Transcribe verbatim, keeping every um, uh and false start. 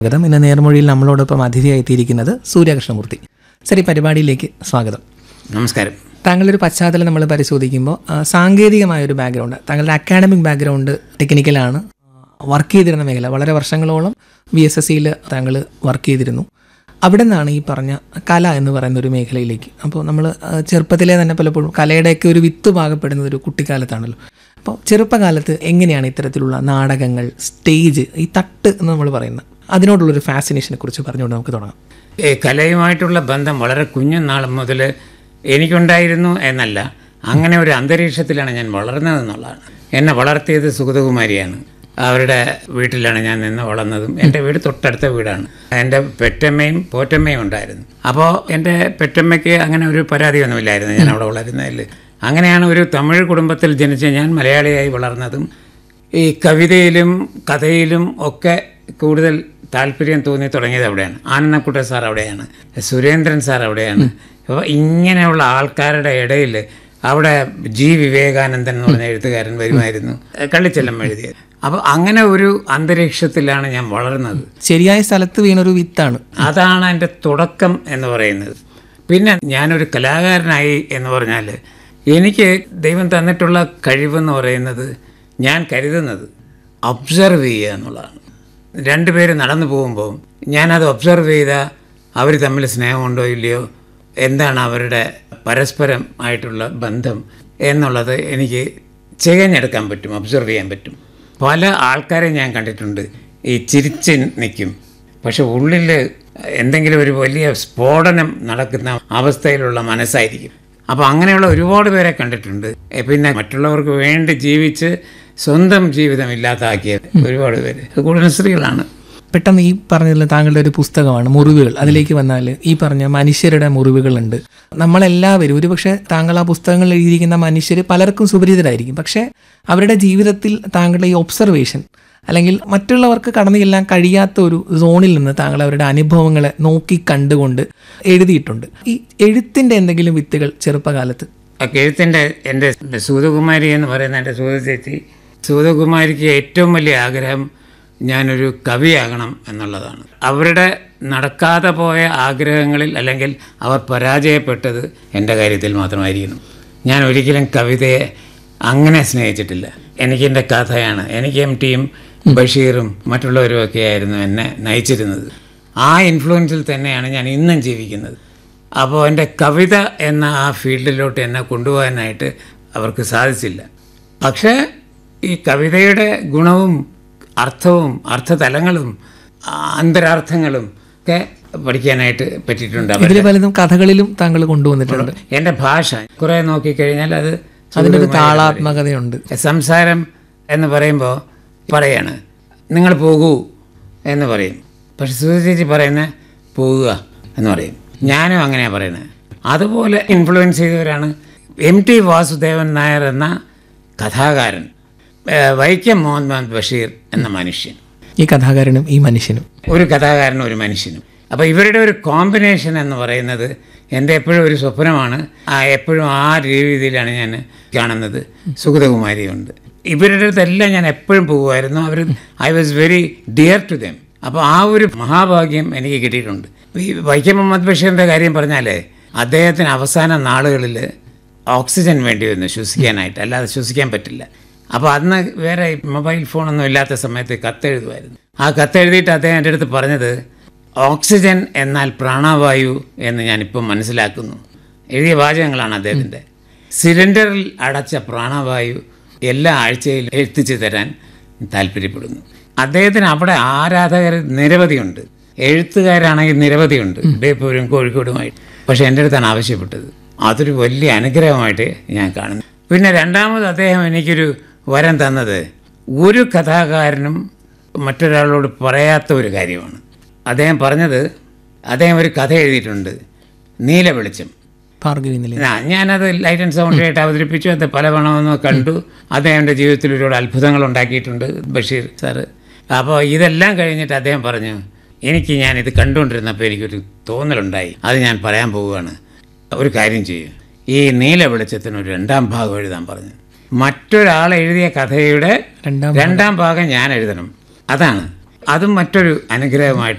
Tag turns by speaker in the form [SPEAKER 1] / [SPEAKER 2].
[SPEAKER 1] സ്വാഗതം. ഇന്ന് നേർമൊഴിയിൽ നമ്മളോടൊപ്പം അതിഥിയായിത്തിയിരിക്കുന്നത് സൂര്യകൃഷ്ണമൂർത്തി. സർ, ഈ പരിപാടിയിലേക്ക് സ്വാഗതം.
[SPEAKER 2] നമസ്കാരം.
[SPEAKER 1] താങ്കളൊരു പശ്ചാത്തലം നമ്മൾ പരിശോധിക്കുമ്പോൾ സാങ്കേതികമായൊരു ബാക്ക്ഗ്രൗണ്ട്, താങ്കളുടെ അക്കാഡമിക് ബാക്ക്ഗ്രൗണ്ട് ടെക്നിക്കലാണ്, വർക്ക് ചെയ്തിരുന്ന മേഖല വളരെ വർഷങ്ങളോളം വി എസ് എസ് സിയിൽ താങ്കൾ വർക്ക് ചെയ്തിരുന്നു. അവിടെ നിന്നാണ് ഈ പറഞ്ഞ കല എന്ന് പറയുന്ന ഒരു മേഖലയിലേക്ക്. അപ്പോൾ നമ്മൾ ചെറുപ്പത്തിലെ തന്നെ പലപ്പോഴും കലയുടെയൊക്കെ ഒരു വിത്ത് പാകപ്പെടുന്നത് ഒരു കുട്ടിക്കാലത്താണല്ലോ. അപ്പോൾ ചെറുപ്പകാലത്ത് എങ്ങനെയാണ് ഇത്തരത്തിലുള്ള നാടകങ്ങൾ, സ്റ്റേജ്, ഈ തട്ട് എന്ന് നമ്മൾ പറയുന്നത്, അതിനോടുള്ളൊരു ഫാസിനേഷനെ കുറിച്ച് പറഞ്ഞുകൊണ്ട് നമുക്ക് തുടങ്ങാം.
[SPEAKER 2] കലയുമായിട്ടുള്ള ബന്ധം വളരെ കുഞ്ഞുനാൾ മുതൽ എനിക്കുണ്ടായിരുന്നു എന്നല്ല, അങ്ങനെ ഒരു അന്തരീക്ഷത്തിലാണ് ഞാൻ വളർന്നതെന്നുള്ളതാണ്. എന്നെ വളർത്തിയത് സുഗതകുമാരിയാണ്. അവരുടെ വീട്ടിലാണ് ഞാൻ നിന്ന് വളർന്നതും. എൻ്റെ വീട് തൊട്ടടുത്ത വീടാണ്. എൻ്റെ പെറ്റമ്മയും പോറ്റമ്മയും ഉണ്ടായിരുന്നു. അപ്പോൾ എൻ്റെ പെറ്റമ്മയ്ക്ക് അങ്ങനെ ഒരു പരാതിയൊന്നുമില്ലായിരുന്നു ഞാൻ അവിടെ വളരുന്നതിൽ. അങ്ങനെയാണ് ഒരു തമിഴ് കുടുംബത്തിൽ ജനിച്ച ഞാൻ മലയാളിയായി വളർന്നതും. ഈ കവിതയിലും കഥയിലും ഒക്കെ കൂടുതൽ താല്പര്യം തോന്നി തുടങ്ങിയത് അവിടെയാണ്. ആനന്ദക്കുട്ടൻ സാർ അവിടെയാണ്, സുരേന്ദ്രൻ സാർ അവിടെയാണ്. അപ്പോൾ ഇങ്ങനെയുള്ള ആൾക്കാരുടെ ഇടയിൽ അവിടെ ജി വിവേകാനന്ദൻ എന്ന് പറഞ്ഞ എഴുത്തുകാരൻ വരുമായിരുന്നു, കള്ളിച്ചെല്ലം എഴുതിയത്. അപ്പോൾ അങ്ങനെ ഒരു അന്തരീക്ഷത്തിലാണ് ഞാൻ വളർന്നത്.
[SPEAKER 1] ശരിയായ സ്ഥലത്ത് വീണൊരു വിത്താണ്.
[SPEAKER 2] അതാണ് എൻ്റെ തുടക്കം എന്ന് പറയുന്നത്. പിന്നെ ഞാനൊരു കലാകാരനായി എന്ന് പറഞ്ഞാൽ എനിക്ക് ദൈവം തന്നിട്ടുള്ള കഴിവെന്ന് പറയുന്നത്, ഞാൻ കരുതുന്നത് ഒബ്സർവ് ചെയ്യുക എന്നുള്ളതാണ്. രണ്ടുപേര് നടന്നു പോകുമ്പോൾ ഞാനത് ഒബ്സർവ് ചെയ്താൽ അവർ തമ്മിൽ സ്നേഹമുണ്ടോ ഇല്ലയോ, എന്താണ് അവരുടെ പരസ്പരം ആയിട്ടുള്ള ബന്ധം എന്നുള്ളത് എനിക്ക് തികഞ്ഞെടുക്കാൻ പറ്റും, ഒബ്സർവ് ചെയ്യാൻ പറ്റും. പല ആൾക്കാരെ ഞാൻ കണ്ടിട്ടുണ്ട്, ഈ ചിരിച്ച് നിൽക്കും, പക്ഷെ ഉള്ളിൽ എന്തെങ്കിലും ഒരു വലിയ സ്ഫോടനം നടക്കുന്ന അവസ്ഥയിലുള്ള മനസ്സായിരിക്കും. അപ്പോൾ അങ്ങനെയുള്ള ഒരുപാട് പേരെ കണ്ടിട്ടുണ്ട്. പിന്നെ മറ്റുള്ളവർക്ക് വേണ്ടി ജീവിച്ച് സ്വന്തം ജീവിതം ഇല്ലാതാക്കിയ ഒരുപാട് പേര്, കൂടുതലും സ്ത്രീകളാണ്.
[SPEAKER 1] പെട്ടെന്ന് ഈ പറഞ്ഞതിൽ താങ്കളുടെ ഒരു പുസ്തകമാണ് മുറിവുകൾ. അതിലേക്ക് വന്നാൽ ഈ പറഞ്ഞ മനുഷ്യരുടെ മുറിവുകളുണ്ട്. നമ്മളെല്ലാവരും, ഒരുപക്ഷെ താങ്കൾ ആ പുസ്തകങ്ങളിൽ എഴുതിയിരിക്കുന്ന മനുഷ്യർ പലർക്കും സുപരിചിതരായിരിക്കും, പക്ഷേ അവരുടെ ജീവിതത്തിൽ താങ്കളുടെ ഈ ഒബ്സർവേഷൻ, അല്ലെങ്കിൽ മറ്റുള്ളവർക്ക് കടന്നു ചെല്ലാൻ കഴിയാത്ത ഒരു സോണിൽ നിന്ന് താങ്കൾ അവരുടെ അനുഭവങ്ങളെ നോക്കി കണ്ടുകൊണ്ട് എഴുതിയിട്ടുണ്ട്. ഈ എഴുത്തിൻ്റെ എന്തെങ്കിലും വിത്തുകൾ ചെറുപ്പകാലത്ത്?
[SPEAKER 2] എഴുത്തിൻ്റെ എൻ്റെ സൂതകുമാരി എന്ന് പറയുന്ന എൻ്റെ സൂത ചേച്ചി, സൂതകുമാരിക്ക് ഏറ്റവും വലിയ ആഗ്രഹം ഞാനൊരു കവിയാകണം എന്നുള്ളതാണ്. അവരുടെ നടക്കാതെ പോയ ആഗ്രഹങ്ങളിൽ, അല്ലെങ്കിൽ അവർ പരാജയപ്പെട്ടത് എൻ്റെ കാര്യത്തിൽ മാത്രമായിരിക്കണം. ഞാൻ ഒരിക്കലും കവിതയെ അങ്ങനെ സ്നേഹിച്ചിട്ടില്ല. എനിക്കെൻ്റെ കഥയാണ്. എനിക്ക് എം ടിയും ബഷീറും മറ്റുള്ളവരുമൊക്കെ ആയിരുന്നു എന്നെ നയിച്ചിരുന്നത്. ആ ഇൻഫ്ലുവൻസിൽ തന്നെയാണ് ഞാൻ ഇന്നും ജീവിക്കുന്നത്. അപ്പോൾ എൻ്റെ കവിത എന്ന ആ ഫീൽഡിലോട്ട് എന്നെ കൊണ്ടുപോകാനായിട്ട് അവർക്ക് സാധിച്ചില്ല. പക്ഷേ ഈ കവിതയുടെ ഗുണവും അർത്ഥവും അർത്ഥതലങ്ങളും അന്തരാർത്ഥങ്ങളും ഒക്കെ പഠിക്കാനായിട്ട് പറ്റിയിട്ടുണ്ട്.
[SPEAKER 1] അതിൽ പലതും കഥകളിലും താങ്കൾ കൊണ്ടുവന്നിട്ടുണ്ട്.
[SPEAKER 2] എൻ്റെ ഭാഷ കുറേ നോക്കിക്കഴിഞ്ഞാൽ അത്
[SPEAKER 1] അതിനൊരു താളാത്മകതയുണ്ട്.
[SPEAKER 2] സംസാരം എന്ന് പറയുമ്പോൾ പറയാണ്, നിങ്ങൾ പോകൂ എന്ന് പറയും. പക്ഷെ സുധ ചേച്ചി പറയുന്നത് പോകുക എന്ന് പറയും. ഞാനും അങ്ങനെയാണ് പറയുന്നത്. അതുപോലെ ഇൻഫ്ലുവൻസ് ചെയ്തവരാണ് എം ടി വാസുദേവൻ നായർ എന്ന കഥാകാരൻ, വൈക്കം മുഹമ്മദ് ബഷീർ എന്ന മനുഷ്യൻ.
[SPEAKER 1] ഈ കഥാകാരനും ഈ മനുഷ്യനും,
[SPEAKER 2] ഒരു കഥാകാരനും ഒരു മനുഷ്യനും. അപ്പോൾ ഇവരുടെ ഒരു കോമ്പിനേഷൻ എന്ന് പറയുന്നത് എൻ്റെ എപ്പോഴും ഒരു സ്വപ്നമാണ്. ആ എപ്പോഴും ആ രീതിയിലാണ് ഞാൻ കാണുന്നത്. സുഗതകുമാരിയുണ്ട്, ഇവരുടെ അടുത്തെല്ലാം ഞാൻ എപ്പോഴും പോകുമായിരുന്നു. അവർ I was very dear to them. അപ്പോൾ ആ ഒരു മഹാഭാഗ്യം എനിക്ക് കിട്ടിയിട്ടുണ്ട്. ഈ വൈക്കം മുഹമ്മദ് ബഷീറിൻ്റെ കാര്യം പറഞ്ഞാലേ, അദ്ദേഹത്തിന് അവസാന നാളുകളിൽ ഓക്സിജൻ വേണ്ടി വന്നു ശ്വസിക്കാനായിട്ട്, അല്ലാതെ ശ്വസിക്കാൻ പറ്റില്ല. അപ്പോൾ അന്ന് വേറെ മൊബൈൽ ഫോണൊന്നും ഇല്ലാത്ത സമയത്ത് കത്തെഴുതുമായിരുന്നു. ആ കത്തെഴുതിയിട്ട് അദ്ദേഹം എൻ്റെ അടുത്ത് പറഞ്ഞത്, ഓക്സിജൻ എന്നാൽ പ്രാണവായു എന്ന് ഞാനിപ്പം മനസ്സിലാക്കുന്നു. എഴുതിയ വാചകങ്ങളാണ് അദ്ദേഹത്തിൻ്റെ. സിലിണ്ടറിൽ അടച്ച പ്രാണവായു എല്ലാ ആഴ്ചയിലും എത്തിച്ചു തരാൻ താല്പര്യപ്പെടുന്നു. അദ്ദേഹത്തിന് അവിടെ ആരാധകർ നിരവധിയുണ്ട്, എഴുത്തുകാരാണെങ്കിൽ നിരവധിയുണ്ട്, ബേപ്പൂരും കോഴിക്കോടുമായിട്ട്. പക്ഷേ എൻ്റെ അടുത്താണ് ആവശ്യപ്പെട്ടത്. അതൊരു വലിയ അനുഗ്രഹമായിട്ട് ഞാൻ കാണുന്നു. പിന്നെ രണ്ടാമത് അദ്ദേഹം എനിക്കൊരു വരം തന്നത്, ഒരു കഥാകാരനും മറ്റൊരാളോട് പറയാത്ത ഒരു കാര്യമാണ്. അദ്ദേഹം പറഞ്ഞത്, അദ്ദേഹം ഒരു കഥ എഴുതിയിട്ടുണ്ട്, നീല വെളിച്ചം. ഞാനത് ലൈറ്റ് ആൻഡ് സൗണ്ട് ആയിട്ട് അവതരിപ്പിച്ചു. അത് പല പണമെന്ന് കണ്ടു. അദ്ദേഹത്തിൻ്റെ ജീവിതത്തിൽ ഒരുപാട് അത്ഭുതങ്ങൾ ഉണ്ടാക്കിയിട്ടുണ്ട് ബഷീർ സാറ്. അപ്പോൾ ഇതെല്ലാം കഴിഞ്ഞിട്ട് അദ്ദേഹം പറഞ്ഞു, എനിക്ക് ഞാനിത് കണ്ടുകൊണ്ടിരുന്നപ്പോൾ എനിക്കൊരു തോന്നലുണ്ടായി, അത് ഞാൻ പറയാൻ പോവുകയാണ്. ഒരു കാര്യം ചെയ്യും, ഈ നീല വെളിച്ചത്തിന് ഒരു രണ്ടാം ഭാഗം എഴുതാൻ പറഞ്ഞു. മറ്റൊരാൾ എഴുതിയ കഥയുടെ രണ്ടാം ഭാഗം ഞാൻ എഴുതണം. അതാണ് അതും മറ്റൊരു അനുഗ്രഹമായിട്ട്